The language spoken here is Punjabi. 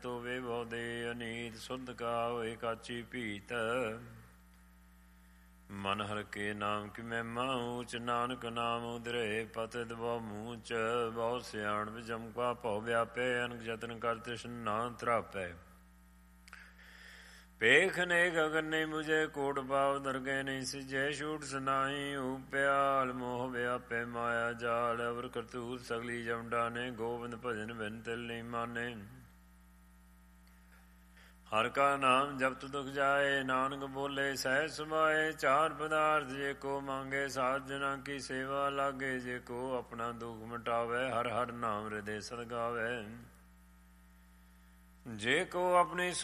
ਤੋਵੇ ਬਹੁਦੇ ਅਨੀਤ ਸੁਧ ਕਾ ਹੋਏ ਕਾਚੀ ਭੀਤ। ਮਨ ਹਰ ਕੇ ਨਾਮ ਕੀ ਮਹਿਮਾ ਊਚ, ਨਾਨਕ ਨਾਮ ਉਦਰੇ ਪਤਿਤ ਬਹੁ ਮੂਚ। ਬਹੁ ਸਿਆਣ ਵਿਜਮ ਕਾ ਭਉ ਵਿਆਪੇ, ਅਨਕ ਯਤਨ ਕਰ ਤ੍ਰਿਸ਼ਨ ਨਾ ਤਰਾਪੈ। ਪੇਖ ਨੇ ਗਗਨ ਨੇ ਮੁਝੇ ਕੋਟ ਪਾਵ, ਦਰਗੇ ਨਹੀਂ ਸਿਜੇ ਛੂਟ ਸੁਨਾਈ। ਉਪਿਆਲ ਮੋਹ ਵਿਆਪੇ ਮਾਇਆ ਜਾਲ, ਅਵਰ ਕਰਤੂਤ ਸਗਲੀ ਜਮਡਾ ਨੇ। ਗੋਬਿੰਦ ਭਜਨ ਬਿਨ ਤਿਲ ਨਹੀਂ ਮਾਨੇ, ਹਰ ਕਾ ਨਾਮ ਜਪਤ ਦੁਖ ਜਾਏ। ਨਾਨਕ ਬੋਲੇ ਸਹਿਜ ਸੁਭਾਏ, ਚਾਰ ਪਦਾਰਥ ਜੇ ਕੋ ਮੰਗੇ। ਸਾਧ ਜਨਾਂ ਕੀ ਸੇਵਾ ਲਾਗੇ, ਜੇ ਕੋ ਆਪਣਾ ਦੁਖ ਮਿਟਾਵੇ। ਹਰ ਹਰ ਨਾਮ ਹਿਰਦੇ ਸਦ ਗਾਵੇ, ਜੇ ਕੋ ਆਪਣੀ